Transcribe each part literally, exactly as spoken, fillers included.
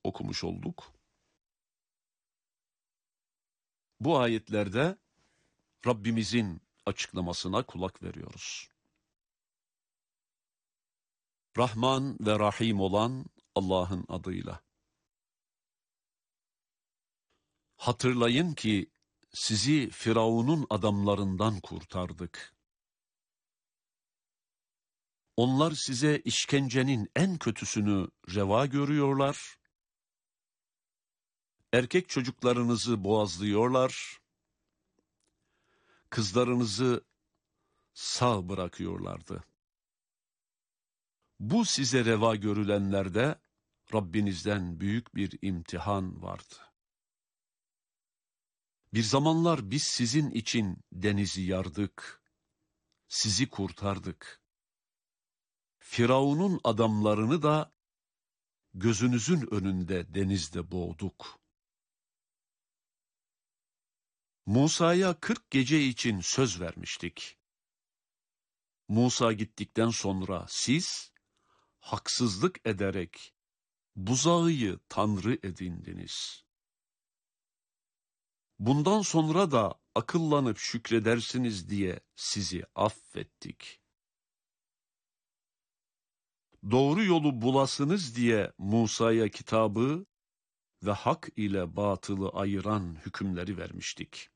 okumuş olduk. Bu ayetlerde Rabbimizin açıklamasına kulak veriyoruz. Rahman ve Rahim olan Allah'ın adıyla. Hatırlayın ki sizi Firavun'un adamlarından kurtardık. Onlar size işkencenin en kötüsünü reva görüyorlar. Erkek çocuklarınızı boğazlıyorlar. Kızlarınızı sağ bırakıyorlardı. Bu size reva görülenlerde Rabbinizden büyük bir imtihan vardı. Bir zamanlar biz sizin için denizi yardık, sizi kurtardık. Firavun'un adamlarını da gözünüzün önünde denizde boğduk. Musa'ya kırk gece için söz vermiştik. Musa gittikten sonra siz haksızlık ederek buzağıyı tanrı edindiniz. Bundan sonra da akıllanıp şükredersiniz diye sizi affettik. Doğru yolu bulasınız diye Musa'ya kitabı ve hak ile batılı ayıran hükümleri vermiştik.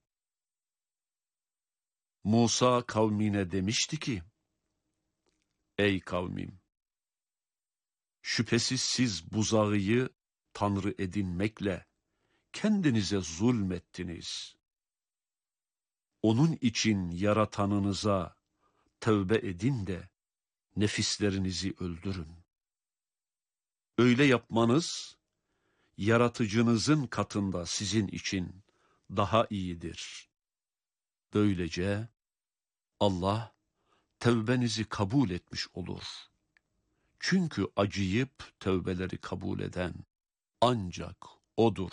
Musa kavmine demişti ki, ey kavmim, şüphesiz siz buzağıyı tanrı edinmekle kendinize zulmettiniz. Onun için yaratanınıza tövbe edin de nefislerinizi öldürün. Öyle yapmanız, yaratıcınızın katında sizin için daha iyidir. Böylece Allah tövbenizi kabul etmiş olur. Çünkü acıyıp tövbeleri kabul eden ancak O'dur.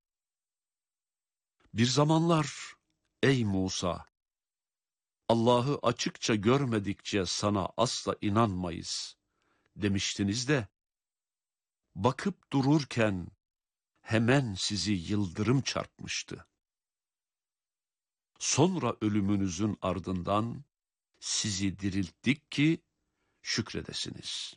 Bir zamanlar ey Musa, Allah'ı açıkça görmedikçe sana asla inanmayız demiştiniz de, bakıp dururken hemen sizi yıldırım çarpmıştı. Sonra ölümünüzün ardından sizi dirilttik ki şükredesiniz.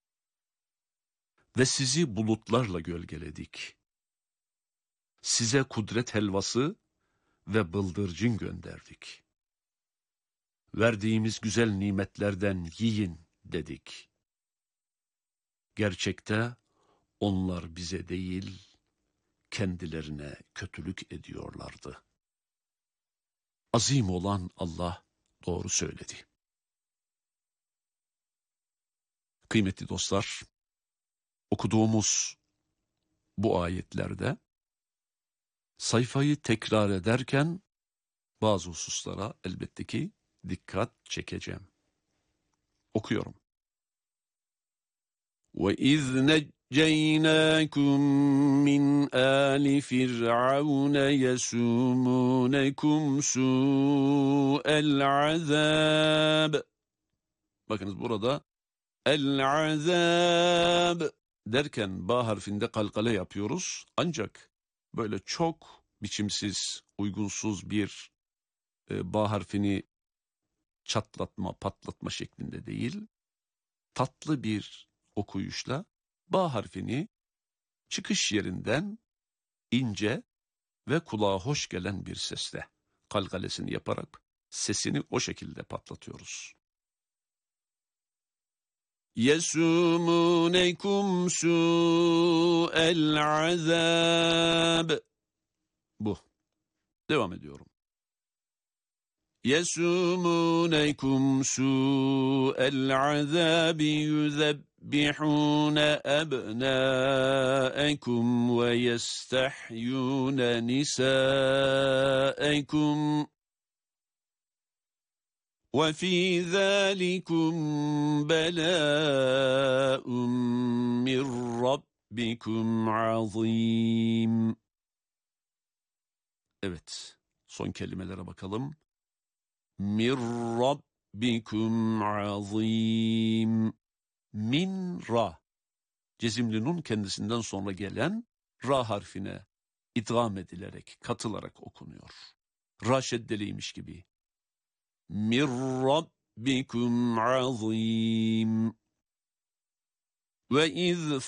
Ve sizi bulutlarla gölgeledik. Size kudret helvası ve bıldırcın gönderdik. Verdiğimiz güzel nimetlerden yiyin dedik. Gerçekte onlar bize değil, kendilerine kötülük ediyorlardı. Azim olan Allah doğru söyledi. Kıymetli dostlar, okuduğumuz bu ayetlerde sayfayı tekrar ederken bazı hususlara elbette ki dikkat çekeceğim. Okuyorum. وَإِذْ نَجَّيْنَاكُمْ مِنْ آلِ فِرْعَوْنَ يَسُومُونَكُمْ سُوءَ الْعَذَابِ. Bakınız burada el-azab derken ba harfinde kalkale yapıyoruz. Ancak böyle çok biçimsiz, uygunsuz bir e, ba harfini çatlatma, patlatma şeklinde değil, tatlı bir okuyuşla ba harfini çıkış yerinden ince ve kulağa hoş gelen bir sesle kalkalesini yaparak sesini o şekilde patlatıyoruz. يَسُومُونَكُمْ سُوءَ الْعَذَابِ. Bu. Devam ediyorum. يَسُومُونَكُمْ سُوءَ الْعَذَابِ يُذَبِّحُونَ أَبْنَاءَكُمْ وَيَسْتَحْيُونَ نِسَاءَكُمْ وَفِي ذَٰلِكُمْ بَلَاءٌ مِّن رَّبِّكُمْ عَظِيمٌ. Evet, son kelimelere bakalım. مِّن رَّبِّكُمْ عَظِيمٌ. Min ra. cezimli nun kendisinden sonra gelen ra harfine idgam edilerek, katılarak okunuyor. Ra şeddeliymiş gibi. Mir rabbikum azim. Ve iz